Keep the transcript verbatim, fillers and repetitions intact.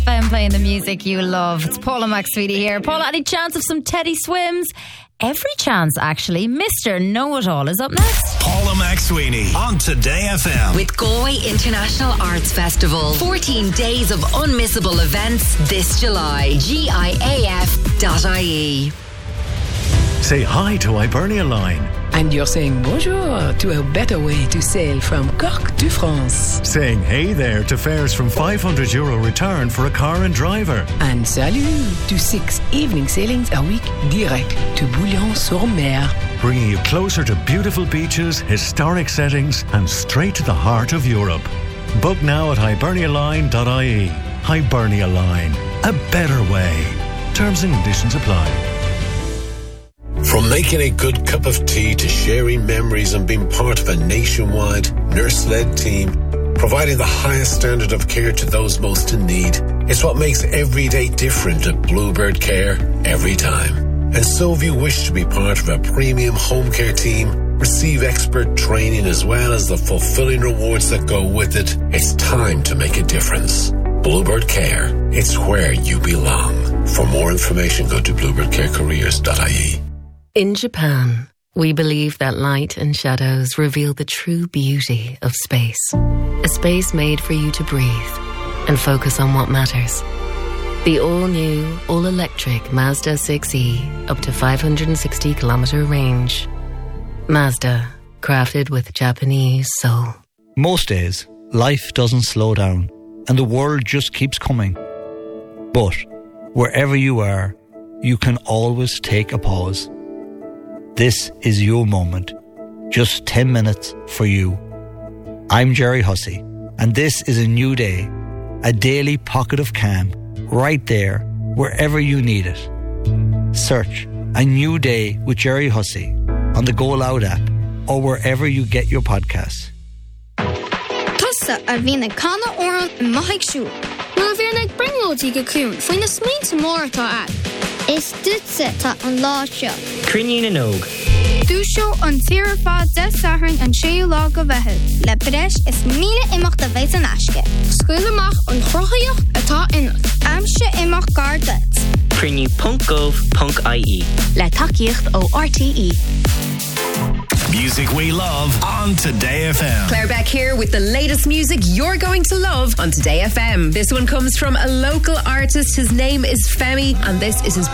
I'm playing the music you love. It's Paula McSweety here. Paula, any chance of some Teddy Swims? Every chance, actually. Mister Know-It-All is up next. Paula McSweeney on Today F M. With Galway International Arts Festival. fourteen days of unmissable events this July. G I A F dot I E. Say hi to Hibernia Line. And you're saying bonjour to a better way to sail from Cork to France. Saying hey there to fares from five hundred euro return for a car and driver. And salut to six evening sailings a week direct to Bouillon-sur-Mer. Bringing you closer to beautiful beaches, historic settings and straight to the heart of Europe. Book now at hibernia line dot I E. Hibernia Line. A better way. Terms and conditions apply. From making a good cup of tea to sharing memories and being part of a nationwide nurse-led team, providing the highest standard of care to those most in need, it's what makes every day different at Bluebird Care every time. And so if you wish to be part of a premium home care team, receive expert training as well as the fulfilling rewards that go with it, it's time to make a difference. Bluebird Care, it's where you belong. For more information, go to bluebird care careers dot I E. In Japan, we believe that light and shadows reveal the true beauty of space. A space made for you to breathe and focus on what matters. The all-new, all-electric Mazda six E, up to five hundred sixty kilometre range. Mazda, crafted with Japanese soul. Most days, life doesn't slow down and the world just keeps coming. But wherever you are, you can always take a pause. This is your moment. Just ten minutes for you. I'm Jerry Hussey, and this is a new day. A daily pocket of calm, right there, wherever you need it. Search A New Day with Jerry Hussey on the Go Loud app or wherever you get your podcasts. Tussa a bhína canna oran in maithig siú. Nuair bhíonna ag bringlóidí go clún faoin na smaointe mór atá ad. Is dúitse tá an lá seo. Crinne in óg. Dúisio an tíre fád de sathrainn an séú lá go bheithid. Le breis is míle imeacht a bheith an aisce. Scuil amach an chorthaíocht atá inniu. Amse imeach gar duit. Crinne punt gov punt I E. Le takeíocht ó R T E. Music we love on Today F M. Claire Beck here with the latest music you're going to love on Today F M. This one comes from a local artist. His name is Femi, and this is his